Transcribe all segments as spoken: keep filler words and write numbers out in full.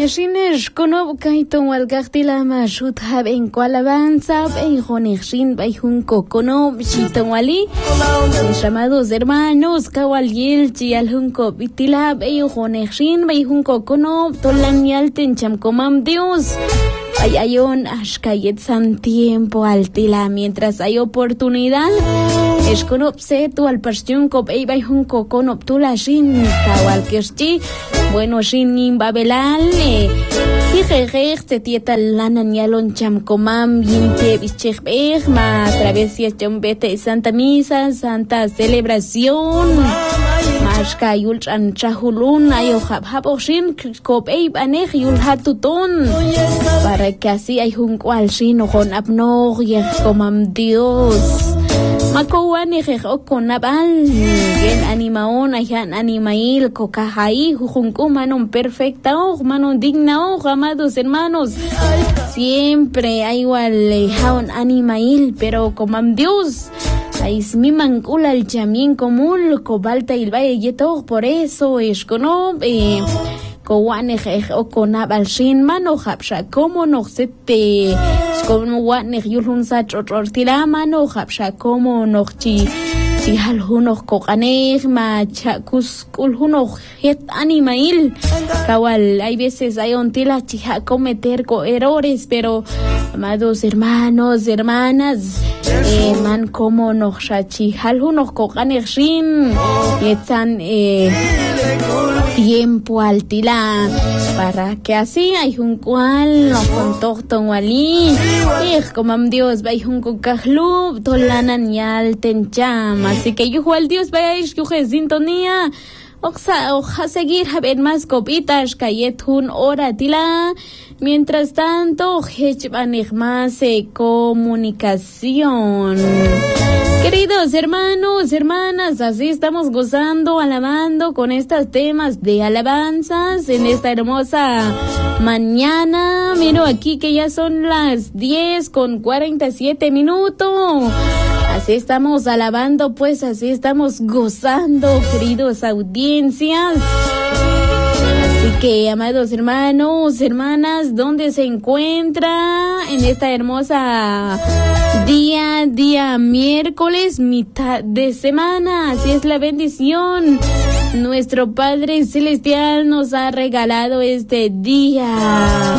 Yashines kono kaito walgaktila mashut hab en alabanza en joneshin bayhun kokono shitonwali mis amados hermanos kawaliel chialhunko bitila bayo joneshin bayhun kokono tolanyal tenchamkomam Dios. Ay ayon ashkayet san tiempo altila mientras hay oportunidad esconopse tu al pastion cop ei bayhun kokono tula shin kawal kirchi bueno shin in babelal Hijejer te tieta lana nyalon chamkomam yinte bichech ma travesía chombete Santa Misa Santa Celebración Mashka yul chan chahulun ayo hab haboshin kop ei banej yul hatuton para que así hay un cual shin con abnog y comam Dios Makowan ejeo con abal gen animaon ayan animail kokahai jujunku manon perfecta o manon digna o amados hermanos siempre hay igual jaun animail pero comam Dios es mi mancula el chamín común cobalta il valle yeto por eso es cono eh Kowaneg o konabal shin mano hapsha como no se te como waneg yulun sa chotortila mano hapsha como no chi si halhuno kokaneg ma chakus kulhuno het animail kawal hay veces hay ontila chiha cometer co errores pero amados hermanos hermanas eh, man como no shachi halhuno kokaneg shin yetan eh tiempo altila para que así hay un cual no contacto wali eh como Dios va un kokahlu tolanan yal tencham así que yo al Dios vais yo sintonía oxa oja seguir haber más copitas cayetun hora tila mientras tanto hechbanich más comunicación. Queridos hermanos, hermanas, así estamos gozando, alabando con estos temas de alabanzas en esta hermosa mañana. Miro aquí que ya son las diez con cuarenta y siete minutos. Así estamos alabando, pues así estamos gozando, queridos audiencias. Así que, amados hermanos, hermanas, ¿dónde se encuentra en esta hermosa día, día miércoles, mitad de semana? Así es la bendición. Nuestro Padre Celestial nos ha regalado este día.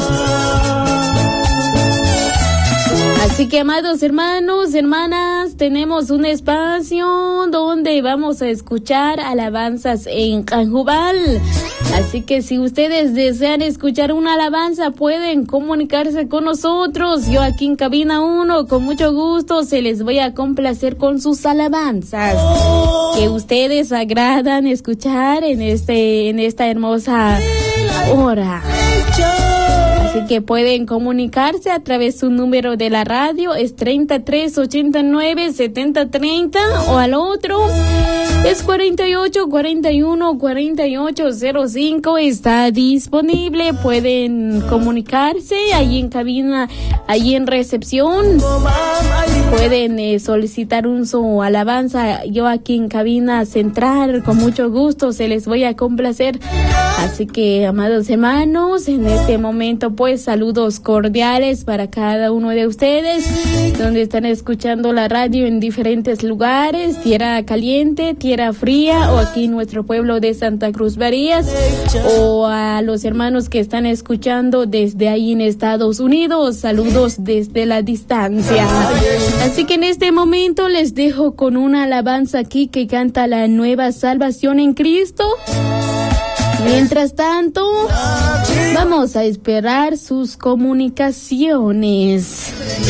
Así que, amados hermanos, hermanas, tenemos un espacio donde vamos a escuchar alabanzas en Canjubal. Así que si ustedes desean escuchar una alabanza, pueden comunicarse con nosotros. Yo aquí en Cabina uno, con mucho gusto, se les voy a complacer con sus alabanzas que ustedes agradan escuchar en este, en esta hermosa hora. Así que pueden comunicarse a través de su número de la radio, es treinta y tres ochenta y nueve setenta treinta, o al otro es cuarenta y ocho cuarenta y uno cuarenta y ocho cero cinco, está disponible. Pueden comunicarse allí en cabina, allí en recepción. Pueden eh, solicitar un su alabanza. Yo aquí en cabina central, con mucho gusto, se les voy a complacer. Así que, amados hermanos, en este momento, pues, saludos cordiales para cada uno de ustedes, donde están escuchando la radio en diferentes lugares, tierra caliente, tierra fría, o aquí en nuestro pueblo de Santa Cruz Varías, o a los hermanos que están escuchando desde ahí en Estados Unidos, saludos desde la distancia. Así que en este momento les dejo con una alabanza aquí que canta la Nueva Salvación en Cristo. Mientras tanto, vamos a esperar sus comunicaciones.